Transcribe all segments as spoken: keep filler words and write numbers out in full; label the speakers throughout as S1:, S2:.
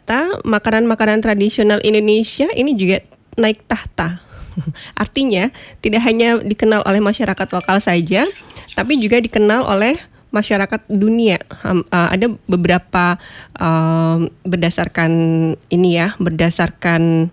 S1: ternyata makanan-makanan tradisional Indonesia ini juga naik tahta. Artinya tidak hanya dikenal oleh masyarakat lokal saja, tapi juga dikenal oleh masyarakat dunia. Um, uh, ada beberapa um, berdasarkan ini ya, berdasarkan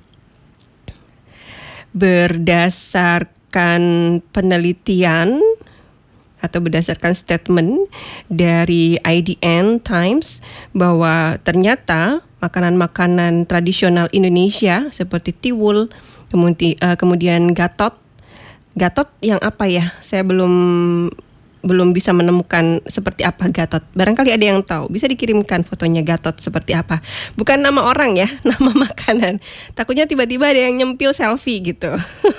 S1: berdasarkan penelitian atau berdasarkan statement dari I D N Times bahwa ternyata makanan-makanan tradisional Indonesia seperti tiwul, kemudian, uh, kemudian gatot, gatot yang apa ya? Saya belum belum bisa menemukan seperti apa gatot. Barangkali ada yang tahu, bisa dikirimkan fotonya gatot seperti apa. Bukan nama orang ya, nama makanan. Takutnya tiba-tiba ada yang nyempil selfie gitu.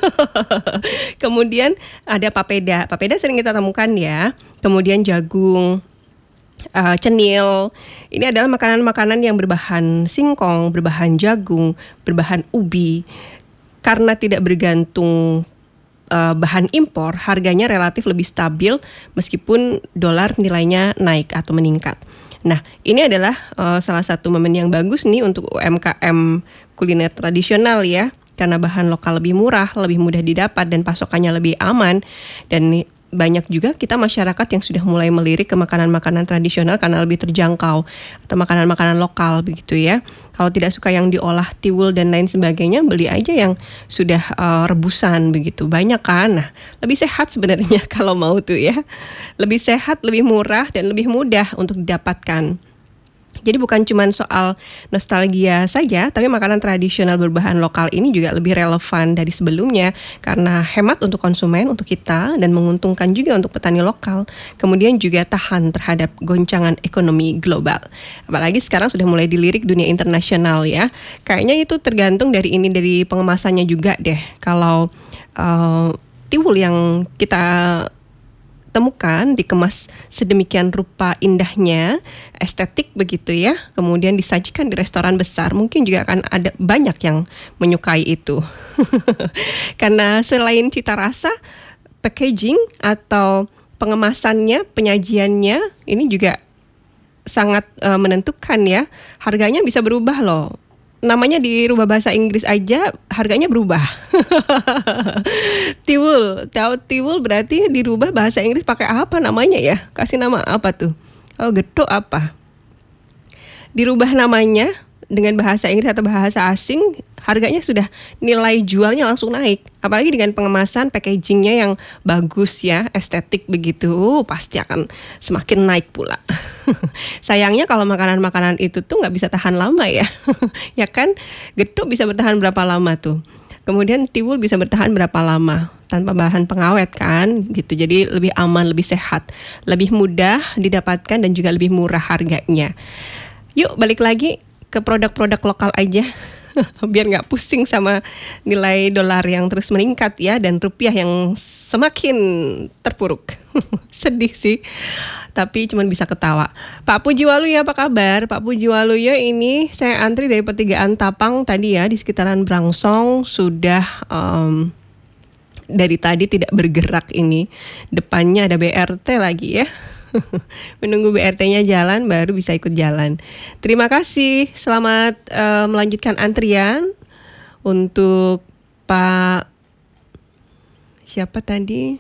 S1: Kemudian ada papeda. Papeda sering kita temukan ya. Kemudian jagung, uh, cenil. Ini adalah makanan-makanan yang berbahan singkong, berbahan jagung, berbahan ubi. Karena tidak bergantung Uh, bahan impor, harganya relatif lebih stabil meskipun dolar nilainya naik atau meningkat. Nah, ini adalah uh, salah satu momen yang bagus nih untuk U M K M kuliner tradisional ya, karena bahan lokal lebih murah, lebih mudah didapat dan pasokannya lebih aman. Dan banyak juga kita masyarakat yang sudah mulai melirik ke makanan-makanan tradisional karena lebih terjangkau atau makanan-makanan lokal begitu ya. Kalau tidak suka yang diolah tiwul dan lain sebagainya, beli aja yang sudah uh, rebusan begitu. Banyak kan? Nah, lebih sehat sebenarnya kalau mau tuh ya. Lebih sehat, lebih murah dan lebih mudah untuk didapatkan. Jadi bukan cuma soal nostalgia saja, tapi makanan tradisional berbahan lokal ini juga lebih relevan dari sebelumnya karena hemat untuk konsumen, untuk kita, dan menguntungkan juga untuk petani lokal. Kemudian juga tahan terhadap goncangan ekonomi global. Apalagi sekarang sudah mulai dilirik dunia internasional ya. Kayaknya itu tergantung dari ini, dari pengemasannya juga deh. Kalau uh, tiwul yang kita temukan dikemas sedemikian rupa indahnya, estetik begitu ya, kemudian disajikan di restoran besar, mungkin juga akan ada banyak yang menyukai itu. Karena selain cita rasa, packaging atau pengemasannya, penyajiannya ini juga sangat uh, menentukan ya. Harganya bisa berubah loh. Namanya dirubah bahasa Inggris aja harganya berubah. Tiwul, tahu tiwul berarti dirubah bahasa Inggris pakai apa namanya ya? Kasih nama apa tuh? Oh, getuk apa? Dirubah namanya dengan bahasa Inggris atau bahasa asing, harganya sudah nilai jualnya langsung naik. Apalagi dengan pengemasan, packagingnya yang bagus ya, estetik begitu, pasti akan semakin naik pula. Sayangnya kalau makanan-makanan itu tuh nggak bisa tahan lama ya. Ya kan, getuk bisa bertahan berapa lama tuh. Kemudian tiwul bisa bertahan berapa lama tanpa bahan pengawet kan gitu. Jadi lebih aman, lebih sehat, lebih mudah didapatkan dan juga lebih murah harganya. Yuk balik lagi ke produk-produk lokal aja. Biar nggak pusing sama nilai dolar yang terus meningkat ya, dan rupiah yang semakin terpuruk. Sedih sih, tapi cuma bisa ketawa. Pak Pujiwaluyo apa kabar? Pak Pujiwaluyo ini saya antri dari pertigaan Tapang tadi ya, di sekitaran Brangsong sudah um, dari tadi tidak bergerak ini. Depannya ada B R T lagi ya. Menunggu B R T-nya jalan baru bisa ikut jalan. Terima kasih, selamat uh, melanjutkan antrian untuk Pak siapa tadi?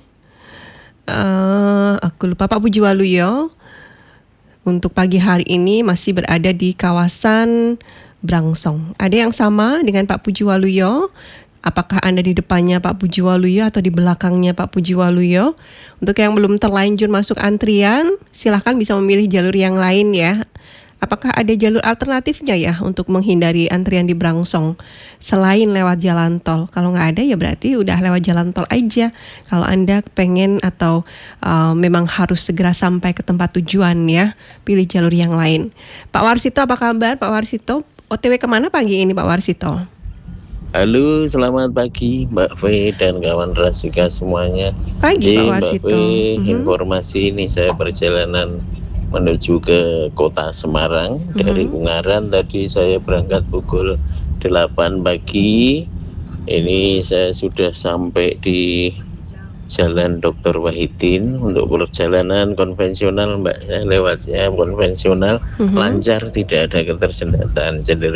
S1: Uh, aku lupa, Pak Pujiwaluyo. Untuk pagi hari ini masih berada di kawasan Brangsong. Ada yang sama dengan Pak Pujiwaluyo? Apakah Anda di depannya Pak Pujiwaluyo atau di belakangnya Pak Pujiwaluyo? Untuk yang belum terlanjur masuk antrian, silahkan bisa memilih jalur yang lain ya. Apakah ada jalur alternatifnya ya untuk menghindari antrian di Brangsong selain lewat jalan tol? Kalau nggak ada ya berarti udah lewat jalan tol aja. Kalau Anda pengen atau uh, memang harus segera sampai ke tempat tujuan ya, pilih jalur yang lain. Pak Warsito apa kabar Pak Warsito? O T W kemana pagi ini Pak Warsito?
S2: Halo, selamat pagi Mbak Fe dan kawan Rasika semuanya.
S1: Pagi
S2: Jadi,
S1: Pak Warsito.
S2: Mbak Fe, mm-hmm. informasi ini saya perjalanan menuju ke kota Semarang. Mm-hmm. Dari Ungaran tadi saya berangkat pukul delapan pagi. Ini saya sudah sampai di Jalan Doktor Wahidin untuk perjalanan konvensional Mbak. Saya lewatnya konvensional, mm-hmm. lancar, tidak ada ketersendatan. Jadi